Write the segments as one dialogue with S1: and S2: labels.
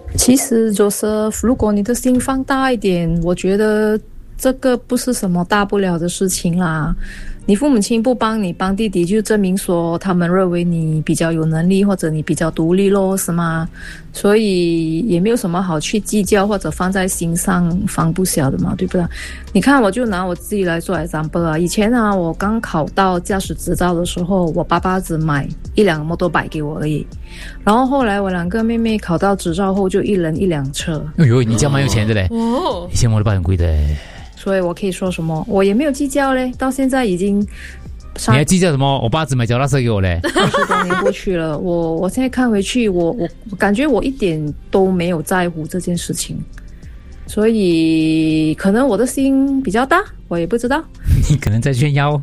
S1: 其实Joseph，如果你的心放大一点，我觉得这个不是什么大不了的事情啦。你父母亲不帮你，帮弟弟，就证明说他们认为你比较有能力，或者你比较独立咯，是吗？所以也没有什么好去计较或者放在心上放不下的嘛，对不对？你看，我就拿我自己来做 example 啊。以前啊，我刚考到驾驶执照的时候，我爸爸只买1辆摩托摆给我而已。然后后来我2个妹妹考到执照后，就一人1辆车。
S2: 哎呦，你家蛮有钱的嘞！
S3: 哦，
S2: 以前摩托摆很贵的嘞。
S1: 所以我可以说什么？我也没有计较嘞，到现在已经。
S2: 你还计较什么？我爸只买脚踏车给我嘞。
S1: 20多年过去了，我现在看回去，我感觉我一点都没有在乎这件事情，所以可能我的心比较大，我也不知道。
S2: 你可能在炫耀。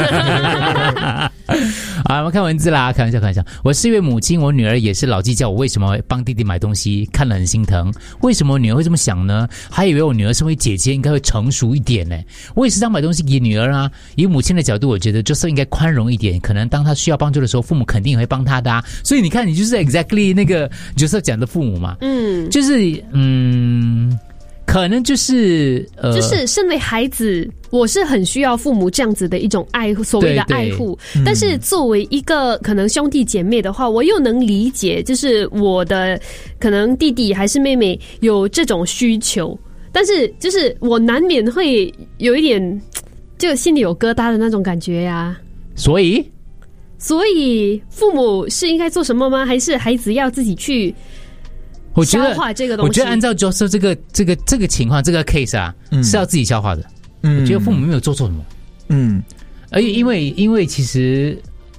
S2: 好，我们看文字啦，开玩笑。我是一位母亲，我女儿也是老计较我为什么帮弟弟买东西，看了很心疼。为什么我女儿会这么想呢？还以为我女儿身为姐姐应该会成熟一点呢。我也是常买东西给女儿啊。以母亲的角度，我觉得就是应该宽容一点。可能当她需要帮助的时候，父母肯定也会帮她的啊。所以你看，你就是 exactly 那个就是讲的父母嘛。就是可能就是
S3: 就是身为孩子，我是很需要父母这样子的一种爱，所谓的爱护。但是作为一个可能兄弟姐妹的话，我又能理解，就是我的可能弟弟还是妹妹有这种需求，但是就是我难免会有一点就心里有疙瘩的那种感觉呀。
S2: 所
S3: 以父母是应该做什么吗？还是孩子要自己去消化这个东西？
S2: 我觉得按照 Joseph 这个情况，这个 case 啊，是要自己消化的。我觉得父母没有做错什么。而因为其实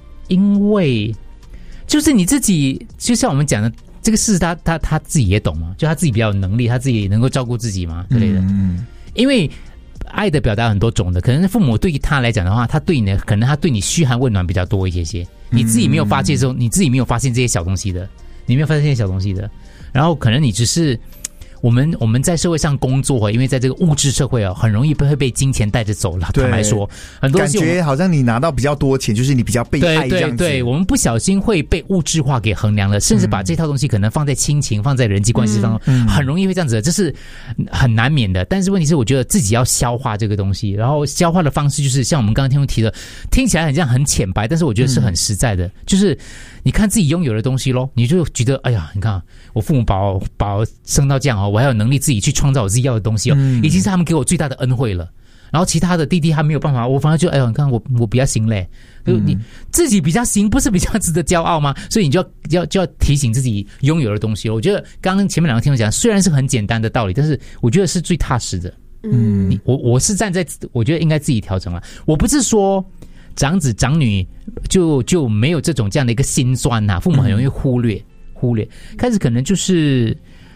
S2: 就是你自己，就像我们讲的这个事，他自己也懂嘛，就他自己比较有能力，他自己能够照顾自己嘛之类的。因为爱的表达很多种的，可能父母对于他来讲的话，他对你可能他对你嘘寒问暖比较多一些，你自己没有发现的时候，你自己没有发现这些小东西的，然后可能你只是我们在社会上工作，因为在这个物质社会啊，很容易会被金钱带着走了。坦白说，很多
S4: 感觉好像你拿到比较多钱，就是你比较被爱这样子。
S2: 对，我们不小心会被物质化给衡量了，甚至把这套东西可能放在亲情、放在人际关系当中，很容易会这样子的，这是很难免的。但是问题是，我觉得自己要消化这个东西，然后消化的方式就是像我们刚刚听众提的，听起来很像很浅白，但是我觉得是很实在的，就是你看自己拥有的东西咯，你就觉得哎呀，你看我父母把我生到这样哦，我还有能力自己去创造我自己要的东西哦，已经是他们给我最大的恩惠了。然后其他的弟弟还没有办法，我反而就哎呀，你看我比较行嘞，你自己比较行，不是比较值得骄傲吗？所以你就要提醒自己拥有的东西。我觉得刚刚前面2个听众讲，虽然是很简单的道理，但是我觉得是最踏实的。我是站在我觉得应该自己调整了。我不是说长子长女就没有这样的一个心酸呐，父母很容易忽略。开始可能就是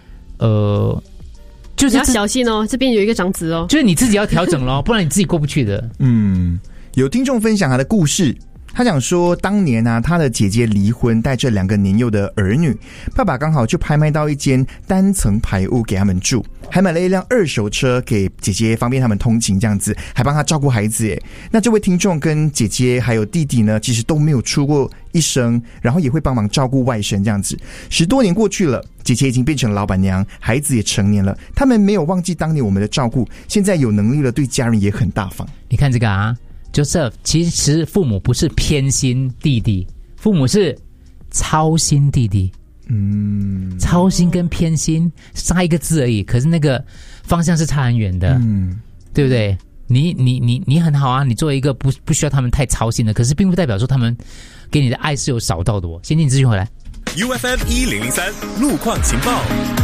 S2: 就是
S3: 你要小心哦，这边有一个长子哦，
S2: 就是你自己要调整咯，不然你自己过不去的。
S4: 有听众分享他的故事，他讲说当年啊，他的姐姐离婚，带着2个年幼的儿女，爸爸刚好就拍卖到一间单层排屋给他们住，还买了一辆2手车给姐姐，方便他们通勤这样子，还帮他照顾孩子耶。那这位听众跟姐姐还有弟弟呢，其实都没有出过一生，然后也会帮忙照顾外甥这样子。10多年过去了，姐姐已经变成老板娘，孩子也成年了，他们没有忘记当年我们的照顾，现在有能力了，对家人也很大方。
S2: 你看这个啊，Joseph， 其实父母不是偏心弟弟，父母是操心弟弟。操心跟偏心差一个字而已，可是那个方向是差很远的。对不对？你很好啊，你作为一个不需要他们太操心的，可是并不代表说他们给你的爱是有少到的哦。先进资讯回来。
S5: UFM 1003路况情报。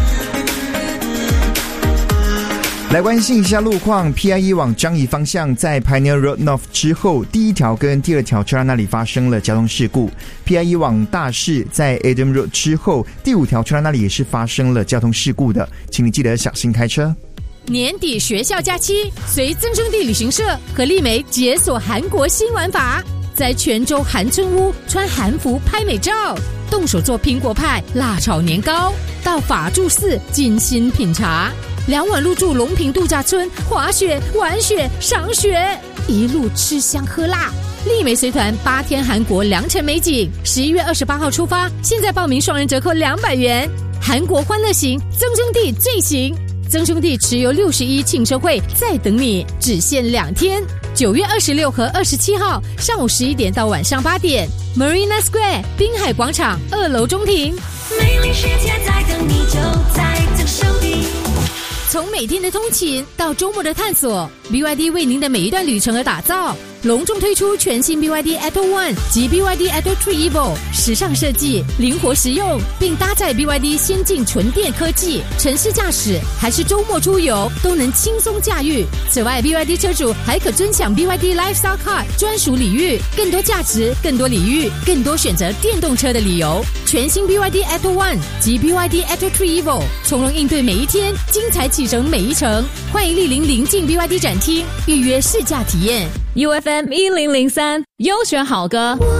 S4: 来关心一下路况 ，PIE 往樟宜方向在 Pioneer Road North 之后，第1条跟第2条车站那里发生了交通事故。PIE 往大市在 Adam Road 之后，第5条车站那里也是发生了交通事故的，请你记得小心开车。
S6: 年底学校假期，随增生地旅行社和丽梅解锁韩国新玩法，在泉州韩村屋穿韩服拍美照，动手做苹果派、辣炒年糕，到法住寺精心品茶。2晚入住龙坪度假村，滑雪、玩雪、赏雪，一路吃香喝辣。丽梅随团8天韩国良辰美景，11月28号出发，现在报名双人折扣200元。 韩国欢乐行，曾兄弟最行。曾兄弟持有61庆生会在等你，只限2天，9月26和27号上午11点到晚上8点 ，Marina Square 滨海广场2楼中庭。
S7: 美丽世界在等你，就在曾兄弟。
S6: 从每天的通勤到周末的探索 ，BYD 为您的每一段旅程而打造。隆重推出全新 BYD Atto One 及 BYD Atto 3 Evo， 时尚设计，灵活实用，并搭载 BYD 先进纯电科技，城市驾驶还是周末出游都能轻松驾驭。此外 ，BYD 车主还可尊享 BYD Lifestyle Card 专属礼遇，更多价值，更多礼遇，更多选择电动车的理由。全新 BYD Atto One 及 BYD Atto 3 Evo， 从容应对每一天，精彩启程每一程。欢迎莅临邻近 BYD 展厅，预约试驾体验。
S8: UFM 1003优选好歌。